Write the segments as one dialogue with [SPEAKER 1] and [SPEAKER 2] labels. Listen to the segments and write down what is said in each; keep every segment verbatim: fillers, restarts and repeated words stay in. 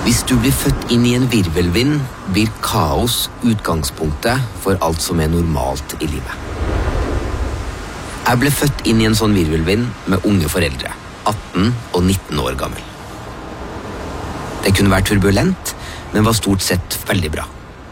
[SPEAKER 1] Hvis du blir født inn i en virvelvind, blir kaos utgangspunktet for alt som er normalt i livet. Jeg ble født inn i en sånn virvelvind med unge foreldre, atten og nitten år gammel. Det kunne være turbulent, men var stort sett veldig bra.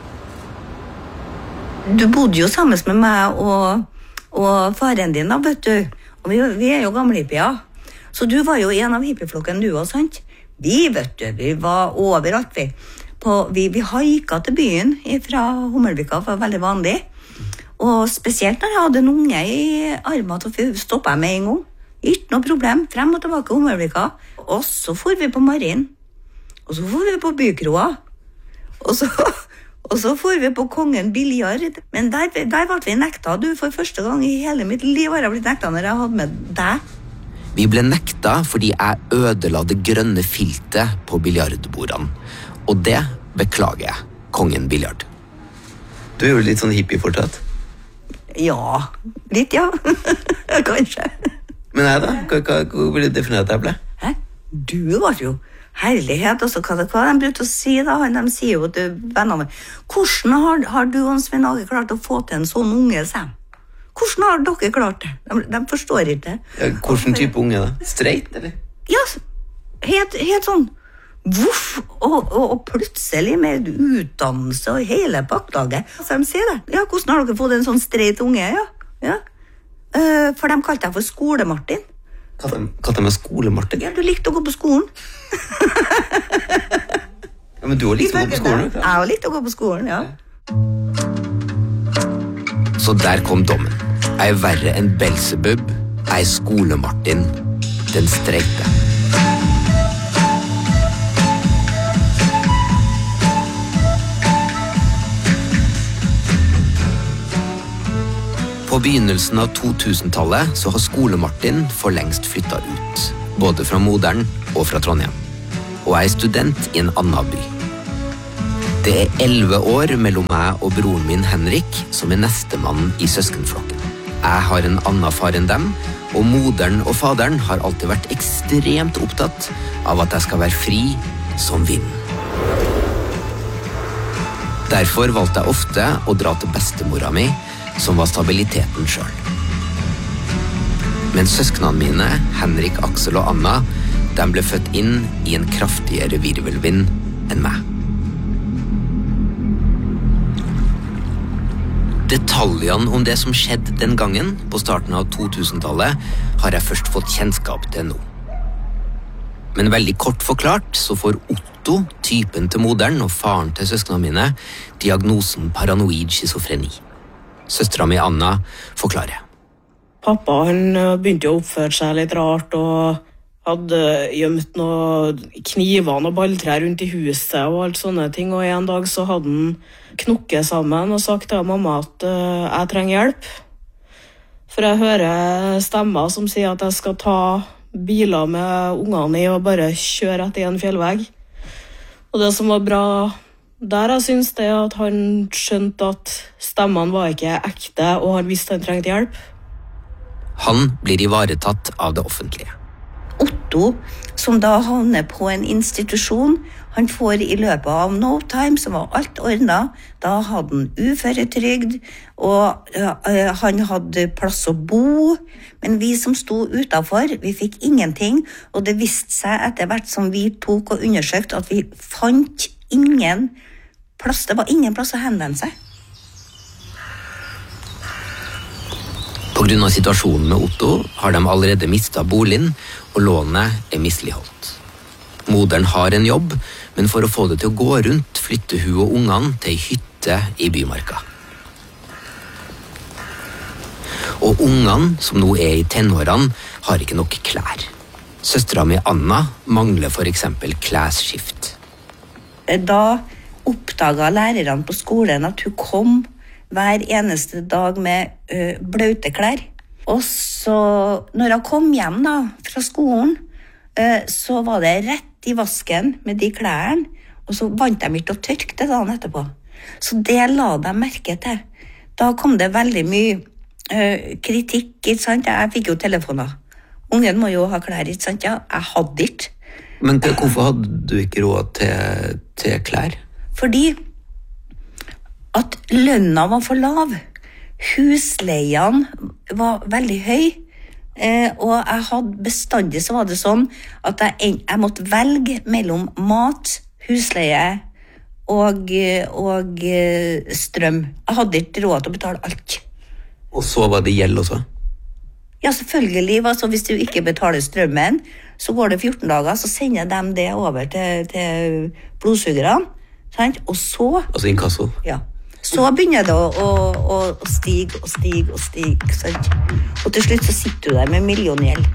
[SPEAKER 2] Du bodde jo sammen med meg og, og faren din da, vet du. Og vi, vi er jo gamle hippier. Så du var jo en av hippieflokken du også, sant? Vi, vet du, vi var overalt, vi. På, vi, vi haika til byen fra Hummelvika, for det var veldig vanlig. Og spesielt når jeg hadde en unge i armen, så stoppet jeg med en gang. Ikke noe problem, frem og tilbake i Hummelvika. Og så for vi på Marin. Og så for vi på Bykroa. Og så, og så for vi på Kongen Biljard. Men der, der ble vi nekta. Du, for første gang i hele mitt liv har jeg blitt nekta når jeg hadde med deg.
[SPEAKER 1] Vi ble nekta fordi jeg ødela det grønne filtet på biljardbordene. Og det beklager jeg, Kongen Biljard. Du er jo litt sånn hippie fortsatt.
[SPEAKER 2] Ja, litt ja. Kanskje.
[SPEAKER 1] Men jeg da? Hva, hva, hva vil du definere at jeg ble?
[SPEAKER 2] Hæ? Du var jo herlighet, altså, hva, hva de brukte å si da? De sier jo til vennene, hvordan har, har du og Svein Åge klart å få til en sånn unge, Sam? Hvordan har dere klart det? De, de forstår ikke det.
[SPEAKER 1] Ja, hvordan type unge da? Streit, eller?
[SPEAKER 2] Ja, helt, helt sånn voff, og, og, og plutselig med utdannelse og hele pakkelaget. Så de sier det. Ja, hvordan har dere fått en sånn streit unge? Ja, ja. Uh, for de kalte deg for Skole-Martin.
[SPEAKER 1] Kalte de meg Skole-Martin?
[SPEAKER 2] Ja, du likte å gå på skolen.
[SPEAKER 1] Ja, men du har likte å gå på skolen, ikke?
[SPEAKER 2] Jeg har likte å gå på skolen, ja.
[SPEAKER 1] Så der kom dommen. Jeg er verre enn Belzebub. Jeg er Skole-Martin, den streite. På begynnelsen av to-tusentallet så har Skole-Martin for lengst flyttet ut, både fra Modern og fra Trondheim. Og jeg er student i en annen by. Det er elleve år mellom meg og broren min Henrik, som er nestemann i søskenflokken. Jeg har en annen far enn dem, og moderen og faderen har alltid vært ekstremt opptatt av at jeg skal være fri som vinden. Derfor valgte jeg ofte å dra til bestemora mi, som var stabiliteten selv. Men søsknene mine, Henrik, Aksel og Anna, de ble født inn i en kraftigere virvelvind enn meg. Detaljene om det som skjedde den gangen, på starten av to-tusentallet, har jeg først fått kjennskap til nå. Men veldig kort forklart så får Otto, typen til moderen og faren til søsknene mine, diagnosen paranoid schizofreni. Søstera mi Anna forklarer.
[SPEAKER 3] Pappa han begynte å oppføre seg litt rart og hadde gjemt noen kniver og balltrær rundt i huset og alt sånne ting. Og en dag så hadde han knukket sammen og sagt til mamma at uh, jeg trenger hjelp. For jeg hører stemmer som sier at jeg skal ta biler med ungene i og bare kjøre etter en fjellvegg. Og det som var bra der jeg synes det er at han skjønte at stemmene var ikke ekte, og han visste han trengte hjelp.
[SPEAKER 1] Han blir ivaretatt av det offentlige.
[SPEAKER 2] Otto, som da havner på en institusjon, han får i løpet av no time, som var alt ordnet, da hadde han uføretrygd, og uh, han hadde plass å bo, men vi som sto utenfor, vi fikk ingenting, og det viste seg etter hvert som vi tok og undersøkte at vi fant ingen plass, det var ingen plass å henvende seg.
[SPEAKER 1] På grunn av situasjonen med Otto har de allerede mistet boligen, og lånet er misligholdt. Moderen har en jobb, men for å få det til å gå rundt, flytter hun og ungene til en hytte i Bymarka. Og ungene, som nå er i tenårene, har ikke nok klær. Søstera mi Anna mangler for eksempel klesskift.
[SPEAKER 2] Da oppdaget lærerne på skolen at hun kom hver eneste dag med uh, bløte klær. Og så, når jeg kom hjem da, fra skolen, uh, så var det rett i vasken med de klærne, og så vant de ikke å tørke det dagen etterpå. Så det la de merke til. Da kom det veldig mye uh, kritikk, ikke sant? Jeg fikk jo telefoner. Ungen må jo ha klær, ikke sant? Ja, jeg hadde ikke.
[SPEAKER 1] Men hvorfor hadde du ikke råd til, til klær?
[SPEAKER 2] Fordi at lønna var for lav. Husleiene var veldig høy. Eh, og jeg hadde bestandig så var det sånn at jeg, jeg måtte velge mellom mat, husleie og, og strøm. Jeg hadde ikke råd til å betale alt.
[SPEAKER 1] Og så var det gjeld også?
[SPEAKER 2] Ja, selvfølgelig. Altså, hvis du ikke betaler strømmen, så går det fjorten dager, så sender de det over til, til blodsugerne. Sant? Og så...
[SPEAKER 1] Altså inkasso?
[SPEAKER 2] Ja. Så begynner det å, å, å, å stige og stige og stige. Sant? Og til slutt så sitter du der med milliongjeld.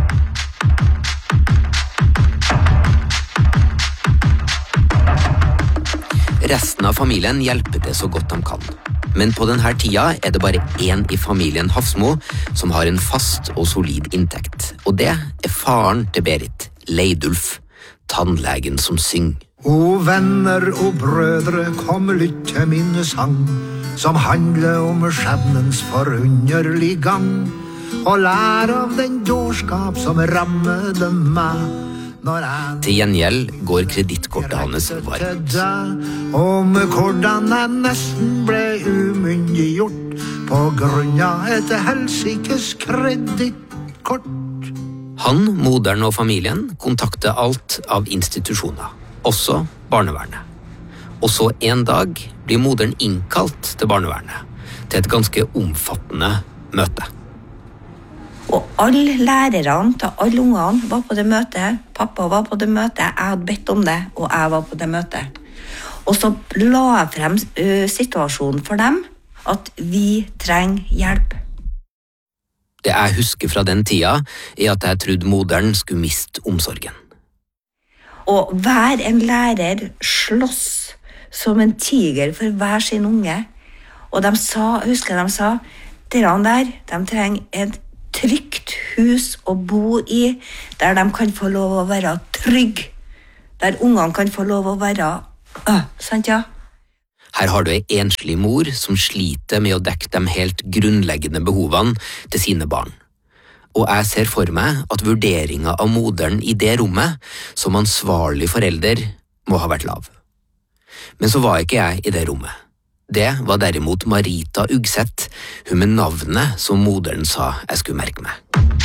[SPEAKER 1] Resten av familien hjelper det så godt de kan. Men på denne tida er det bare én i familien Hafsmo som har en fast og solid inntekt. Og det er faren til Berit, Leidulf, tannlegen som synger.
[SPEAKER 4] O venner og brødre, kom lytt til min sang, som handler om skjebnens forunderlig gang, og lær av den dårskap som rammede meg.
[SPEAKER 1] Til gjengjeld går kredittkortet hans varmt.
[SPEAKER 4] Om hvordan jeg nesten ble umyndiggjort på grunn av et helsikes kredittkort.
[SPEAKER 1] Han, moderen og familien kontakter alt av institusjoner, også barnevernet. Og så en dag blir moderen innkalt til barnevernet, til et ganske omfattende møte.
[SPEAKER 2] Og alle lærerne til alle ungene var på det møtet. Pappa var på det møtet, jeg hadde bedt om det, og jeg var på det møtet. Og så la jeg frem uh, situasjonen for dem, at vi trenger hjelp.
[SPEAKER 1] Det jeg husker fra den tida, er at jeg trodde moderen skulle miste omsorgen.
[SPEAKER 2] Og hver en lærer slåss som en tiger for hver sin unge. Og de sa, husker de sa, dere der, de trenger et trygt hus å bo i, der de kan få lov å være trygg, der ungene kan få lov å være, øh, sant ja?
[SPEAKER 1] Her har du en enslig mor som sliter med å dekke de helt grunnleggende behovene til sine barn. Og jeg ser for meg at vurderingen av moderen i det rommet som ansvarlig forelder må ha vært lav. Men så var ikke jeg i det rommet. Det var derimot Marita Ugseth, hun med navnet som moderen sa jeg skulle merke meg.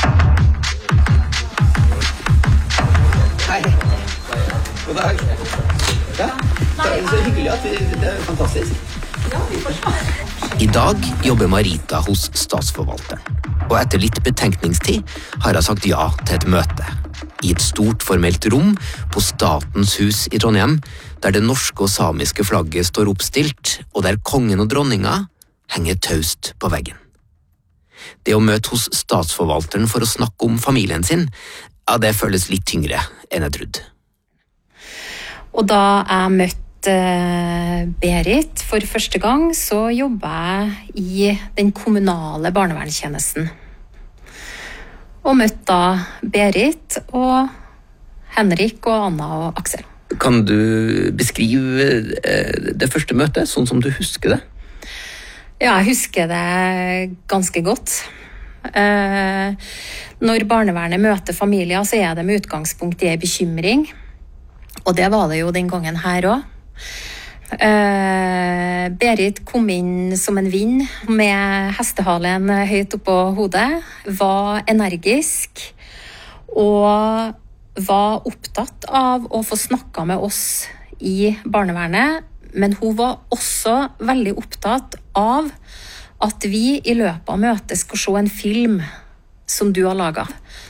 [SPEAKER 1] Hei. God dag. Ja, det er så hyggelig at vi, det er fantastisk. I dag jobber Marita hos statsforvalteren, og etter litt betenkningstid har jeg sagt ja til et møte. I et stort formelt rom på Statens hus i Trondheim, der det norske og samiske flagget står oppstilt, og der kongen og dronninga henger taust på veggen. Det å møte hos statsforvalteren for å snakke om familien sin, ja, det føles litt tyngre enn jeg trodde.
[SPEAKER 5] Og da jeg møtte Berit for første gang, så jobbet jeg i den kommunale barnevernstjenesten. Og møtte da Berit og Henrik og Anna og Aksel.
[SPEAKER 1] Kan du beskrive det første møtet, sånn som du husker det?
[SPEAKER 5] Ja, jeg husker det ganske godt. Eh, når barnevernet møter familier, så er det med utgangspunkt i en bekymring. Og det var det jo den gangen her også. Eh, Berit kom inn som en vind med hestehalen høyt oppå hodet, var energisk og var opptatt av å få snakket med oss i barnevernet, men hun var også veldig opptatt av at vi i løpet av møtet skal se en film som du har laget.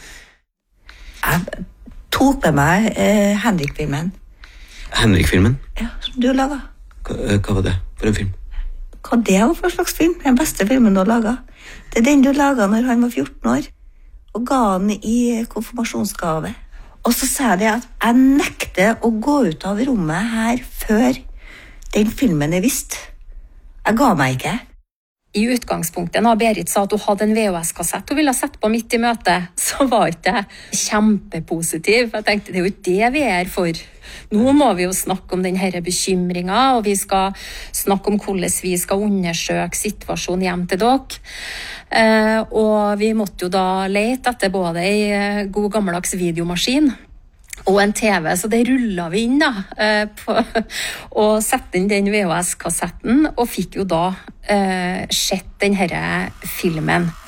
[SPEAKER 2] Jeg tok med meg eh, Henrik-filmen.
[SPEAKER 1] Henrik-filmen?
[SPEAKER 2] Ja, som du har laget.
[SPEAKER 1] Hva, hva var det for en film?
[SPEAKER 2] Hva det var for slags film? Den beste filmen du har laget. Det er den du laget når han var fjorten år, og ga han i konfirmasjonsgave. Og så sa jeg at jeg nekter å gå ut av rommet her før den filmen er vist. Jeg ga meg ikke.
[SPEAKER 5] I utgangspunktet, når Berit sa at hun hadde en V H S-kassett hun ville sette på midt i møtet, så var ikke kjempepositiv. Jeg tenkte, det er jo ikke det vi er for. Nå må vi jo snakke om denne bekymringen, og vi skal snakke om hvordan vi skal undersøke situasjonen hjem til dere. Eh, og vi måtte jo da lete etter både en god gammeldags videomaskin, og en T V, så det rullet vi inn da, eh, på, og sette inn den V H S-kassetten, og fikk jo da eh, sett den her filmen.